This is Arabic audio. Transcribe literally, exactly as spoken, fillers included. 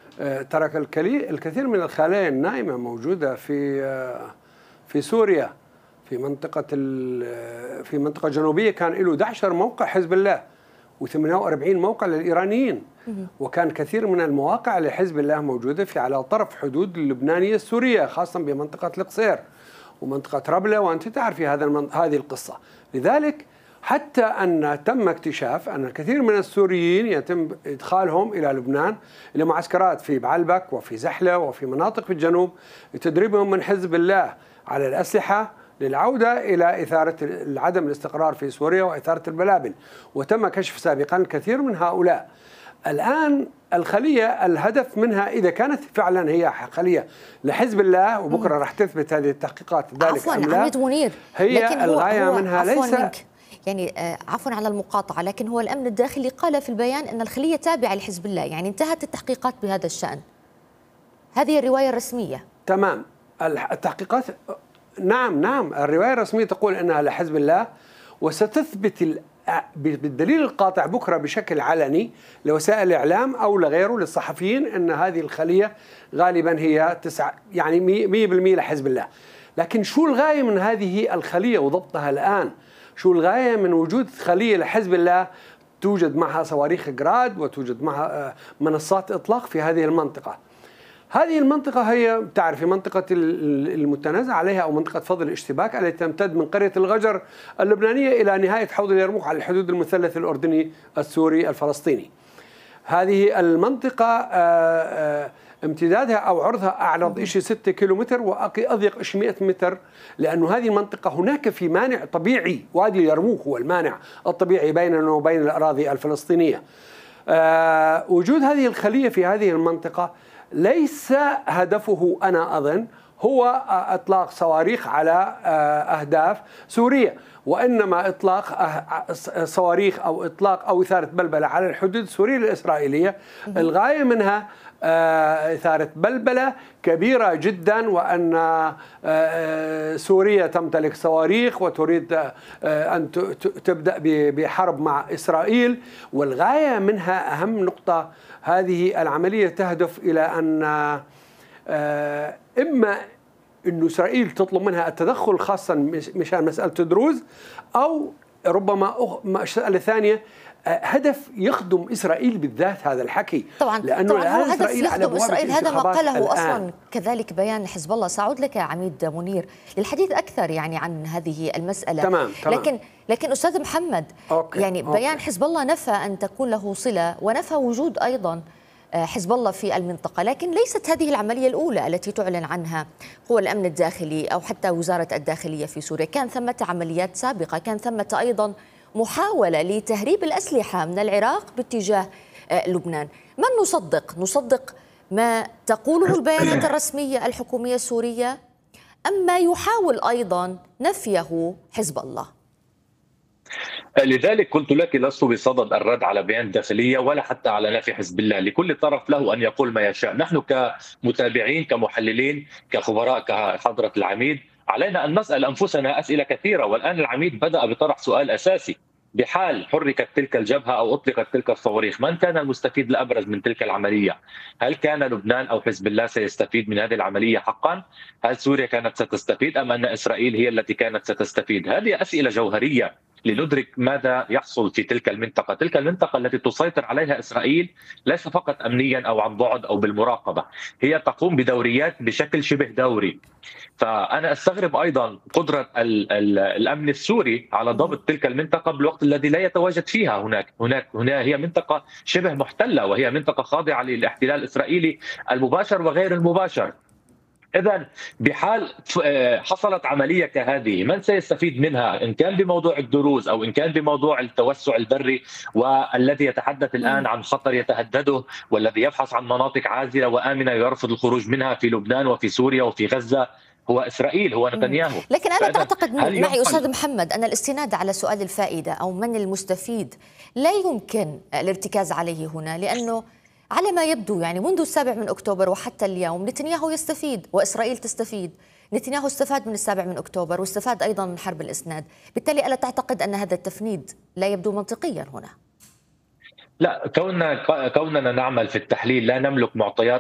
ترك الكثير من الخلايا النائمة موجودة في في سوريا، في منطقة في منطقة جنوبية كان له إحدى عشر موقع حزب الله وثمانية وأربعين موقع للإيرانيين، وكان كثير من المواقع لحزب الله موجودة في على طرف حدود اللبنانية السورية، خاصة بمنطقة القصير ومنطقة ربلة، وأنت تعرفي هذا هذه القصة. لذلك حتى أن تم اكتشاف أن الكثير من السوريين يتم إدخالهم إلى لبنان إلى معسكرات في بعلبك وفي زحلة وفي مناطق في الجنوب لتدريبهم من حزب الله على الأسلحة للعودة إلى إثارة عدم الاستقرار في سوريا وإثارة البلابل، وتم كشف سابقا الكثير من هؤلاء. الآن الخلية الهدف منها إذا كانت فعلا هي خلية لحزب الله، وبكرة راح تثبت هذه التحقيقات ذلك عفوا عميد منير، هي الغاية هو منها ليس منك. يعني آه عفوا على المقاطعة، لكن هو الأمن الداخلي قال في البيان أن الخلية تابعة لحزب الله، يعني انتهت التحقيقات بهذا الشأن. هذه الرواية الرسمية. تمام. التحقيقات نعم نعم الرواية الرسمية تقول أنها لحزب الله، وستثبت بالدليل القاطع بكرة بشكل علني لوسائل الإعلام أو لغيره للصحفيين أن هذه الخلية غالبا هي تسعة يعني مئة بالمئة لحزب الله. لكن شو الغاية من هذه الخلية وضبطها الآن؟ شو الغاية من وجود خلية لحزب الله توجد معها صواريخ جراد وتوجد معها منصات إطلاق في هذه المنطقة؟ هذه المنطقة هي تعرفي منطقة المتنازع عليها أو منطقة فض الاشتباك التي تمتد من قرية الغجر اللبنانية إلى نهاية حوض اليرموك على الحدود المثلث الأردني السوري الفلسطيني. هذه المنطقة امتدادها أو عرضها أعرض شيء ستة كيلومتر وأضيق شيء مئة متر، لأنه هذه المنطقة هناك في مانع طبيعي، وادي اليرموك هو المانع الطبيعي بيننا وبين الأراضي الفلسطينية. وجود هذه الخلية في هذه المنطقة ليس هدفه أنا أظن هو إطلاق صواريخ على أهداف سورية، وإنما إطلاق صواريخ أو إطلاق أو إثارة بلبلة على الحدود السورية الإسرائيلية. الغاية منها إثارة بلبلة كبيرة جدا، وأن سوريا تمتلك صواريخ وتريد أن تبدأ بحرب مع إسرائيل. والغاية منها أهم نقطة، هذه العملية تهدف إلى أن إما أن إسرائيل تطلب منها التدخل خاصة مشان مسألة دروز، أو ربما مسألة ثانية هدف يخدم إسرائيل بالذات. هذا الحكي طبعا لأنه طبعا هو هدف إسرائيل يخدم إسرائيل، هذا ما قاله الآن. أصلا كذلك بيان حزب الله. سأعود لك عميد منير للحديث أكثر يعني عن هذه المسألة. تمام. تمام. لكن لكن أستاذ محمد، أوكي. يعني بيان أوكي. حزب الله نفى أن تكون له صلة ونفى وجود أيضا حزب الله في المنطقة، لكن ليست هذه العملية الأولى التي تعلن عنها قوى الأمن الداخلي أو حتى وزارة الداخلية في سوريا. كان ثمة عمليات سابقة، كان ثمة أيضا محاولة لتهريب الأسلحة من العراق باتجاه لبنان. من نصدق؟ نصدق ما تقوله البيانات الرسمية الحكومية السورية، أم ما يحاول أيضا نفيه حزب الله؟ لذلك قلت لك لست بصدد الرد على بيان الداخلية ولا حتى على نفي حزب الله. لكل طرف له أن يقول ما يشاء. نحن كمتابعين كمحللين كخبراء كحضرة العميد علينا أن نسأل أنفسنا أسئلة كثيرة، والآن العميد بدأ بطرح سؤال أساسي: بحال حركت تلك الجبهة أو أطلقت تلك الصواريخ، من كان المستفيد الأبرز من تلك العملية؟ هل كان لبنان أو حزب الله سيستفيد من هذه العملية حقا؟ هل سوريا كانت ستستفيد أم أن إسرائيل هي التي كانت ستستفيد؟ هذه أسئلة جوهرية لندرك ماذا يحصل في تلك المنطقة. تلك المنطقة التي تسيطر عليها إسرائيل ليس فقط أمنيا أو عن بعد أو بالمراقبة، هي تقوم بدوريات بشكل شبه دوري. فأنا أستغرب أيضا قدرة ال ال الأمن السوري على ضبط تلك المنطقة بالوقت الذي لا يتواجد فيها هناك هناك هنا هي منطقة شبه محتلة، وهي منطقة خاضعة للاحتلال الإسرائيلي المباشر وغير المباشر. إذن بحال حصلت عملية كهذه من سيستفيد منها، إن كان بموضوع الدروز أو إن كان بموضوع التوسع البري، والذي يتحدث الآن عن خطر يتهدده والذي يبحث عن مناطق عازلة وآمنة يرفض الخروج منها في لبنان وفي سوريا وفي غزة هو إسرائيل، هو نتنياهو. لكن أنا تعتقد معي أستاذ محمد أن الاستناد على سؤال الفائدة أو من المستفيد لا يمكن الارتكاز عليه هنا، لأنه على ما يبدو يعني منذ السابع من أكتوبر وحتى اليوم نتنياهو يستفيد وإسرائيل تستفيد. نتنياهو استفاد من السابع من أكتوبر واستفاد أيضا من حرب الإسناد، بالتالي ألا تعتقد أن هذا التفنيد لا يبدو منطقيا هنا؟ لا، كوننا كوننا نعمل في التحليل لا نملك معطيات